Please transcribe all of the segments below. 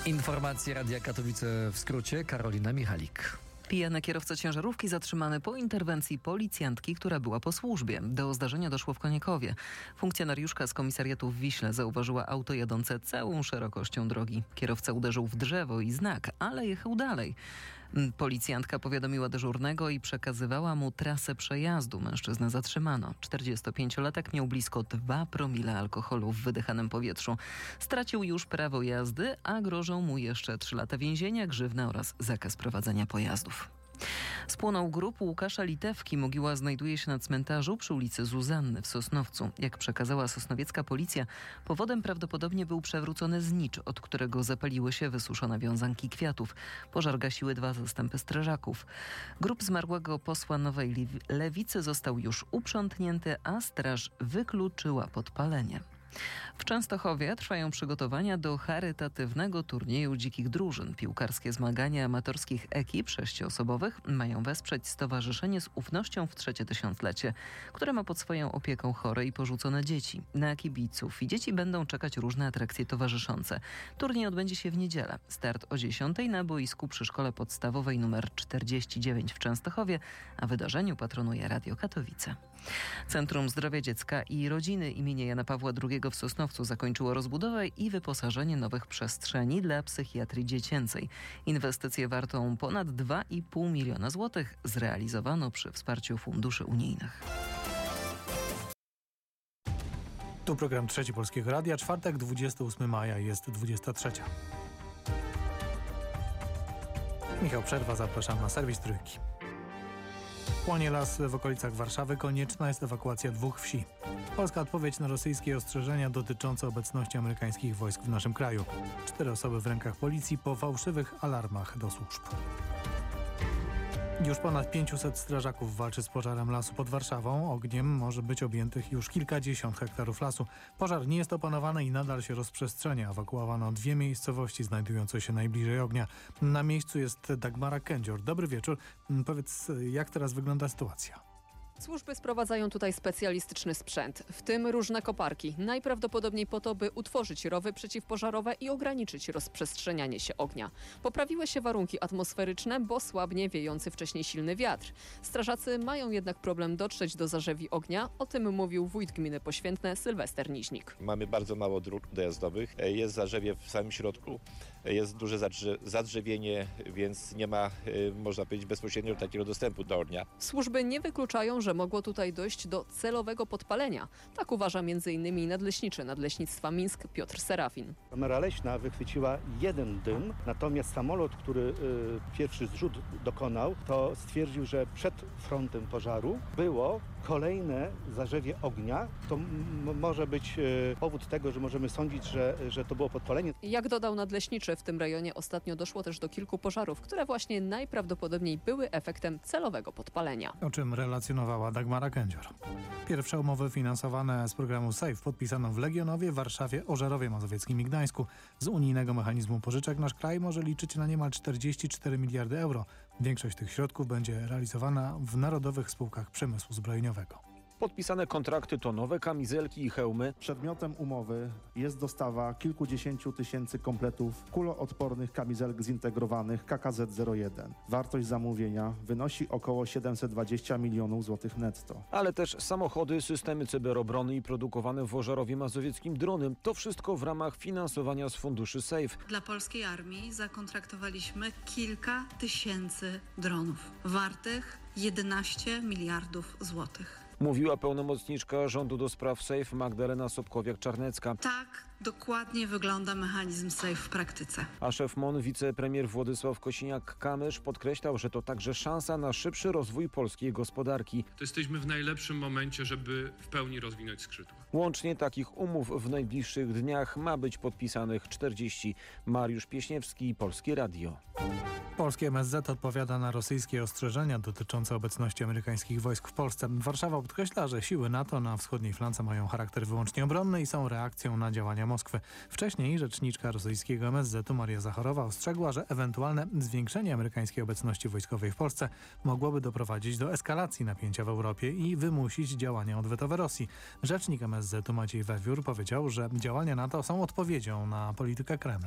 Informacje Radia Katowice w skrócie. Karolina Michalik. Pijany kierowca ciężarówki zatrzymany po interwencji policjantki, która była po służbie. Do zdarzenia doszło w Koniekowie. Funkcjonariuszka z komisariatu w Wiśle zauważyła auto jadące całą szerokością drogi. Kierowca uderzył w drzewo i znak, ale jechał dalej. Policjantka powiadomiła dyżurnego i przekazywała mu trasę przejazdu. Mężczyznę zatrzymano. 45-latek miał blisko 2 promile alkoholu w wydychanym powietrzu. Stracił już prawo jazdy, a grożą mu jeszcze 3 lata więzienia, grzywna oraz zakaz prowadzenia pojazdów. Spłonął grób Łukasza Litewki. Mogiła znajduje się na cmentarzu przy ulicy Zuzanny w Sosnowcu. Jak przekazała sosnowiecka policja, powodem prawdopodobnie był przewrócony znicz, od którego zapaliły się wysuszone wiązanki kwiatów. Pożar gasiły 2 zastępy strażaków. Grób zmarłego posła Nowej Lewicy został już uprzątnięty, a straż wykluczyła podpalenie. W Częstochowie trwają przygotowania do charytatywnego turnieju dzikich drużyn. Piłkarskie zmagania amatorskich ekip 6-osobowych mają wesprzeć stowarzyszenie z ufnością w 3. tysiąclecie, które ma pod swoją opieką chore i porzucone dzieci. Na kibiców i dzieci będą czekać różne atrakcje towarzyszące. Turniej odbędzie się w niedzielę. Start o 10:00 na boisku przy Szkole Podstawowej nr 49 w Częstochowie, a wydarzeniu patronuje Radio Katowice. Centrum Zdrowia Dziecka i Rodziny imienia Jana Pawła II w Sosnowcu zakończyło rozbudowę i wyposażenie nowych przestrzeni dla psychiatrii dziecięcej. Inwestycję wartą ponad 2,5 miliona złotych zrealizowano przy wsparciu funduszy unijnych. Tu program Trzeci Polskiego Radia. Czwartek, 28 maja, jest 23. Michał Przerwa, zapraszam na serwis Trójki. Płonie las w okolicach Warszawy. Konieczna jest ewakuacja 2 wsi. Polska odpowiedź na rosyjskie ostrzeżenia dotyczące obecności amerykańskich wojsk w naszym kraju. 4 osoby w rękach policji po fałszywych alarmach do służb. Już ponad 500 strażaków walczy z pożarem lasu pod Warszawą. Ogniem może być objętych już kilkadziesiąt hektarów lasu. Pożar nie jest opanowany i nadal się rozprzestrzenia. Ewakuowano 2 miejscowości znajdujące się najbliżej ognia. Na miejscu jest Dagmara Kędzior. Dobry wieczór. Powiedz, jak teraz wygląda sytuacja? Służby sprowadzają tutaj specjalistyczny sprzęt, w tym różne koparki. Najprawdopodobniej po to, by utworzyć rowy przeciwpożarowe i ograniczyć rozprzestrzenianie się ognia. Poprawiły się warunki atmosferyczne, bo słabnie wiejący wcześniej silny wiatr. Strażacy mają jednak problem dotrzeć do zarzewi ognia. O tym mówił wójt gminy Poświętne Sylwester Niźnik. Mamy bardzo mało dróg dojazdowych. Jest zarzewie w samym środku. Jest duże zadrzewienie, więc nie ma, można powiedzieć, bezpośrednio takiego dostępu do ognia. Służby nie wykluczają, że mogło tutaj dojść do celowego podpalenia. Tak uważa m.in. nadleśniczy Nadleśnictwa Mińsk Piotr Serafin. Kamera leśna wychwyciła jeden dym, natomiast samolot, który pierwszy zrzut dokonał, to stwierdził, że przed frontem pożaru było kolejne zarzewie ognia. To może być powód tego, że możemy sądzić, że to było podpalenie. Jak dodał nadleśniczy, w tym rejonie ostatnio doszło też do kilku pożarów, które właśnie najprawdopodobniej były efektem celowego podpalenia. O czym relacjonowała Dagmara Kędzior. Pierwsze umowy finansowane z programu SAFE podpisano w Legionowie, Warszawie, Ożerowie Mazowieckim i Gdańsku. Z unijnego mechanizmu pożyczek nasz kraj może liczyć na niemal 44 miliardy euro. Większość tych środków będzie realizowana w narodowych spółkach przemysłu zbrojeniowego. Podpisane kontrakty to nowe kamizelki i hełmy. Przedmiotem umowy jest dostawa kilkudziesięciu tysięcy kompletów kuloodpornych kamizelek zintegrowanych KKZ-01. Wartość zamówienia wynosi około 720 milionów złotych netto. Ale też samochody, systemy cyberobrony i produkowane w Ożerowie Mazowieckim drony. To wszystko w ramach finansowania z funduszy SAFE. Dla polskiej armii zakontraktowaliśmy kilka tysięcy dronów wartych 11 miliardów złotych. Mówiła pełnomocniczka rządu do spraw SAFE Magdalena Sobkowiak-Czarnecka. Tak dokładnie wygląda mechanizm SAFE w praktyce. A szef MON, wicepremier Władysław Kosiniak-Kamysz podkreślał, że to także szansa na szybszy rozwój polskiej gospodarki. To jesteśmy w najlepszym momencie, żeby w pełni rozwinąć skrzydła. Łącznie takich umów w najbliższych dniach ma być podpisanych 40. Mariusz Pieśniewski, Polskie Radio. Polskie MSZ odpowiada na rosyjskie ostrzeżenia dotyczące obecności amerykańskich wojsk w Polsce. Warszawa podkreśla, że siły NATO na wschodniej flance mają charakter wyłącznie obronny i są reakcją na działania Moskwy. Wcześniej rzeczniczka rosyjskiego MSZ-u Maria Zacharowa ostrzegła, że ewentualne zwiększenie amerykańskiej obecności wojskowej w Polsce mogłoby doprowadzić do eskalacji napięcia w Europie i wymusić działania odwetowe Rosji. Rzecznik MSZ-u Maciej Wewiór powiedział, że działania NATO są odpowiedzią na politykę Kremla.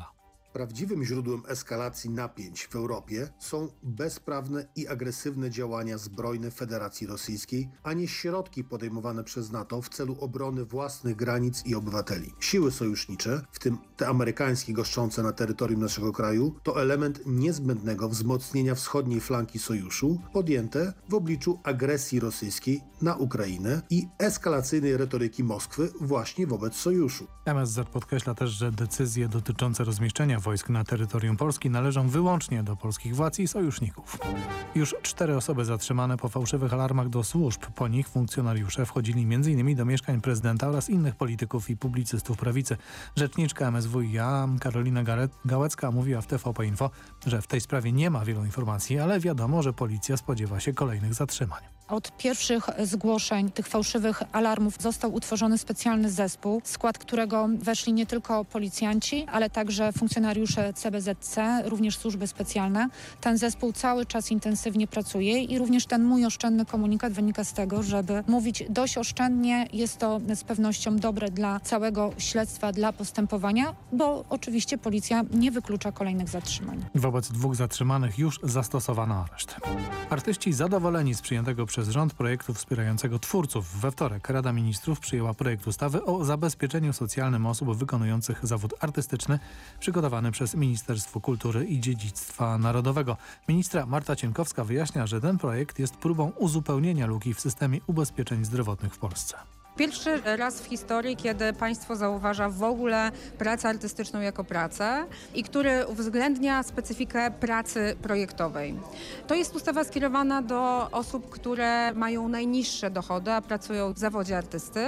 Prawdziwym źródłem eskalacji napięć w Europie są bezprawne i agresywne działania zbrojne Federacji Rosyjskiej, a nie środki podejmowane przez NATO w celu obrony własnych granic i obywateli. Siły sojusznicze, w tym te amerykańskie goszczące na terytorium naszego kraju, to element niezbędnego wzmocnienia wschodniej flanki sojuszu, podjęte w obliczu agresji rosyjskiej na Ukrainę i eskalacyjnej retoryki Moskwy właśnie wobec sojuszu. MSZ podkreśla też, że decyzje dotyczące rozmieszczenia wojsk na terytorium Polski należą wyłącznie do polskich władz i sojuszników. Już 4 osoby zatrzymane po fałszywych alarmach do służb. Po nich funkcjonariusze wchodzili m.in. do mieszkań prezydenta oraz innych polityków i publicystów prawicy. Rzeczniczka MSWiA Karolina Gałecka mówiła w TVP Info, że w tej sprawie nie ma wielu informacji, ale wiadomo, że policja spodziewa się kolejnych zatrzymań. Od pierwszych zgłoszeń tych fałszywych alarmów został utworzony specjalny zespół, w skład którego weszli nie tylko policjanci, ale także funkcjonariusze CBZC, również służby specjalne. Ten zespół cały czas intensywnie pracuje i również ten mój oszczędny komunikat wynika z tego, żeby mówić dość oszczędnie. Jest to z pewnością dobre dla całego śledztwa, dla postępowania, bo oczywiście policja nie wyklucza kolejnych zatrzymań. Wobec 2 zatrzymanych już zastosowano areszt. Artyści zadowoleni z przyjętego przez rząd projektu wspierającego twórców. We wtorek Rada Ministrów przyjęła projekt ustawy o zabezpieczeniu socjalnym osób wykonujących zawód artystyczny przygotowany przez Ministerstwo Kultury i Dziedzictwa Narodowego. Ministra Marta Cienkowska wyjaśnia, że ten projekt jest próbą uzupełnienia luki w systemie ubezpieczeń zdrowotnych w Polsce. Pierwszy raz w historii, kiedy państwo zauważa w ogóle pracę artystyczną jako pracę i który uwzględnia specyfikę pracy projektowej. To jest ustawa skierowana do osób, które mają najniższe dochody, a pracują w zawodzie artysty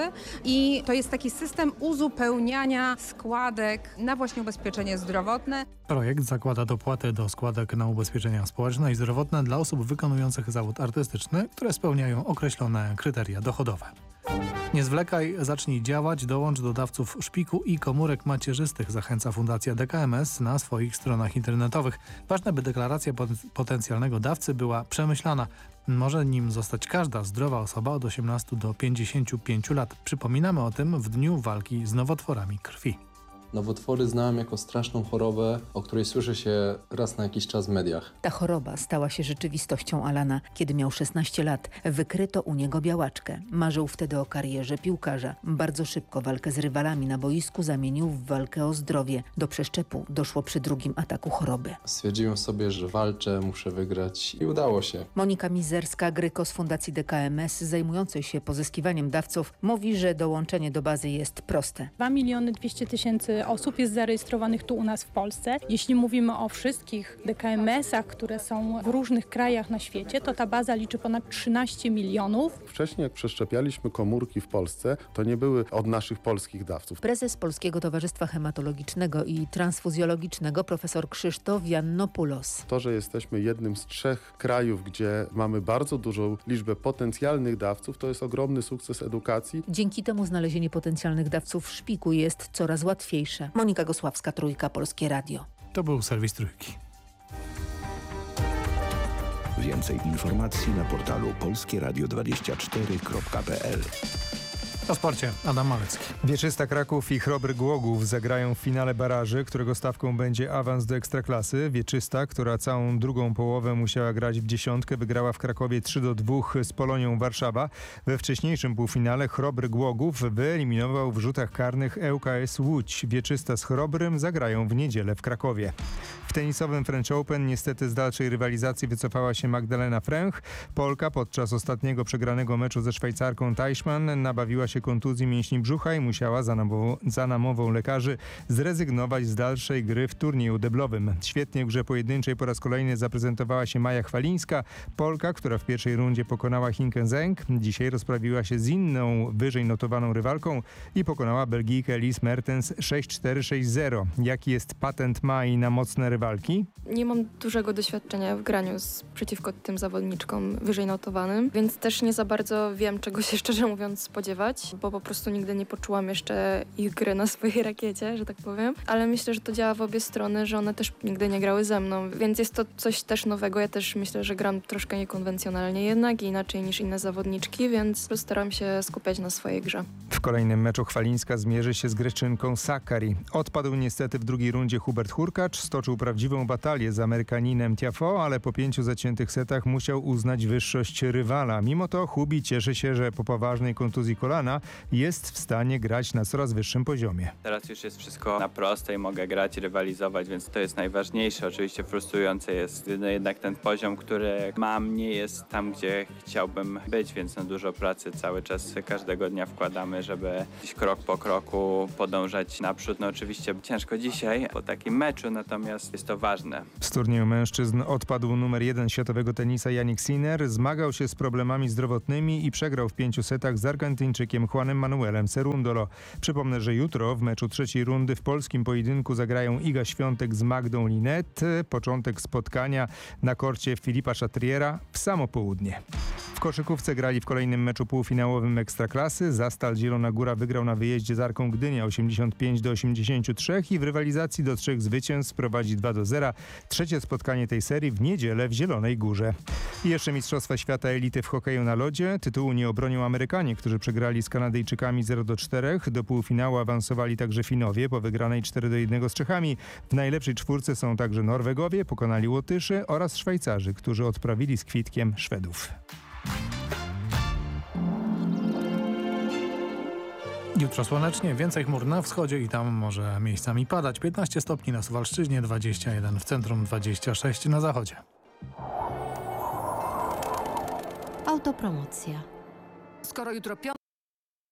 i to jest taki system uzupełniania składek na właśnie ubezpieczenie zdrowotne. Projekt zakłada dopłaty do składek na ubezpieczenia społeczne i zdrowotne dla osób wykonujących zawód artystyczny, które spełniają określone kryteria dochodowe. Nie zwlekaj, zacznij działać, dołącz do dawców szpiku i komórek macierzystych, zachęca Fundacja DKMS na swoich stronach internetowych. Ważne, by deklaracja potencjalnego dawcy była przemyślana. Może nim zostać każda zdrowa osoba od 18 do 55 lat. Przypominamy o tym w dniu walki z nowotworami krwi. Nowotwory znałem jako straszną chorobę, o której słyszy się raz na jakiś czas w mediach. Ta choroba stała się rzeczywistością Alana, kiedy miał 16 lat. Wykryto u niego białaczkę. Marzył wtedy o karierze piłkarza. Bardzo szybko walkę z rywalami na boisku zamienił w walkę o zdrowie. Do przeszczepu doszło przy 2. ataku choroby. Stwierdziłem sobie, że walczę, muszę wygrać i udało się. Monika Mizerska-Gryko z Fundacji DKMS, zajmującej się pozyskiwaniem dawców, mówi, że dołączenie do bazy jest proste. 2 200 000 osób jest zarejestrowanych tu u nas w Polsce. Jeśli mówimy o wszystkich DKMS-ach, które są w różnych krajach na świecie, to ta baza liczy ponad 13 milionów. Wcześniej jak przeszczepialiśmy komórki w Polsce, to nie były od naszych polskich dawców. Prezes Polskiego Towarzystwa Hematologicznego i Transfuzjologicznego profesor Krzysztof Jannopoulos. To, że jesteśmy jednym z 3 krajów, gdzie mamy bardzo dużą liczbę potencjalnych dawców, to jest ogromny sukces edukacji. Dzięki temu znalezienie potencjalnych dawców w szpiku jest coraz łatwiejsze. Monika Gosławska, Trójka, Polskie Radio. To był serwis Trójki. Więcej informacji na portalu polskieradio24.pl. O sporcie Adam Malecki. Wieczysta Kraków i Chrobry Głogów zagrają w finale baraży, którego stawką będzie awans do Ekstraklasy. Wieczysta, która całą drugą połowę musiała grać w dziesiątkę, wygrała w Krakowie 3-2 z Polonią Warszawa. We wcześniejszym półfinale Chrobry Głogów wyeliminował w rzutach karnych ŁKS Łódź. Wieczysta z Chrobrym zagrają w niedzielę w Krakowie. W tenisowym French Open niestety z dalszej rywalizacji wycofała się Magdalena Fręch. Polka podczas ostatniego przegranego meczu ze Szwajcarką Teichmann nabawiła się kontuzji mięśni brzucha i musiała za namową lekarzy zrezygnować z dalszej gry w turnieju deblowym. Świetnie w grze pojedynczej po raz kolejny zaprezentowała się Maja Chwalińska. Polka, która w pierwszej rundzie pokonała Chinkę Zeng, dzisiaj rozprawiła się z inną, wyżej notowaną rywalką i pokonała Belgijkę Liz Mertens 6-4-6-0. Jaki jest patent Mai na mocne rywalki? Nie mam dużego doświadczenia w graniu przeciwko tym zawodniczkom wyżej notowanym, więc też nie za bardzo wiem, czego się szczerze mówiąc spodziewać. zrobić, bo po prostu nigdy nie poczułam jeszcze ich gry na swojej rakiecie, że tak powiem. Ale myślę, że to działa w obie strony, że one też nigdy nie grały ze mną, więc jest to coś też nowego. Ja też myślę, że gram troszkę niekonwencjonalnie jednak i inaczej niż inne zawodniczki, więc staram się skupiać na swojej grze. W kolejnym meczu Chwalińska zmierzy się z Greczynką Sakkari. Odpadł niestety w drugiej rundzie Hubert Hurkacz, stoczył prawdziwą batalię z Amerykaninem Tiafoe, ale po 5 zaciętych setach musiał uznać wyższość rywala. Mimo to Hubi cieszy się, że po poważnej kontuzji kolana jest w stanie grać na coraz wyższym poziomie. Teraz już jest wszystko na prostej, mogę grać, rywalizować, więc to jest najważniejsze. Oczywiście frustrujące jest jednak ten poziom, który mam, nie jest tam, gdzie chciałbym być, więc na dużo pracy cały czas każdego dnia wkładamy, żeby gdzieś krok po kroku podążać naprzód. No oczywiście ciężko dzisiaj po takim meczu, natomiast jest to ważne. Z turnieju mężczyzn odpadł numer 1 światowego tenisa Jannik Sinner, zmagał się z problemami zdrowotnymi i przegrał w 5 setach z Argentyńczykiem Juanem Manuelem Cerundolo. Przypomnę, że jutro w meczu trzeciej rundy w polskim pojedynku zagrają Iga Świątek z Magdą Linet. Początek spotkania na korcie Filipa Chatriera w samo południe. W koszykówce grali w kolejnym meczu półfinałowym Ekstraklasy. Zastal Zielona Góra wygrał na wyjeździe z Arką Gdynia 85-83 i w rywalizacji do 3 zwycięstw prowadzi 2-0. Trzecie spotkanie tej serii w niedzielę w Zielonej Górze. I jeszcze Mistrzostwa Świata Elity w hokeju na lodzie. Tytułu nie obronią Amerykanie, którzy przegrali z Kanadyjczykami 0-4. Do półfinału awansowali także Finowie po wygranej 4-1 z Czechami. W najlepszej czwórce są także Norwegowie, pokonali Łotyszy oraz Szwajcarzy, którzy odprawili z kwitkiem Szwedów. Jutro słonecznie, więcej chmur na wschodzie i tam może miejscami padać. 15 stopni na Suwalszczyźnie, 21 w centrum, 26 na zachodzie. Autopromocja. Skoro jutro